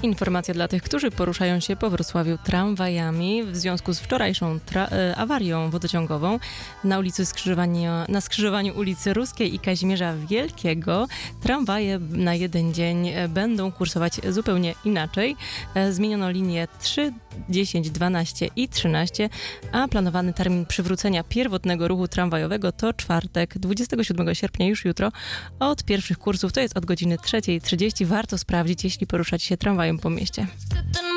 Informacja dla tych, którzy poruszają się po Wrocławiu tramwajami w związku z wczorajszą awarią wodociągową na skrzyżowaniu ulicy Ruskiej i Kazimierza Wielkiego. Tramwaje na jeden dzień będą kursować zupełnie inaczej. Zmieniono linie 3, 10, 12 i 13, a planowany termin przywrócenia pierwotnego ruchu tramwajowego to czwartek, 27 sierpnia, już jutro, od pierwszych kursów, to jest od godziny 3:30. Warto sprawdzić, jeśli poruszać się tramwajem po mieście.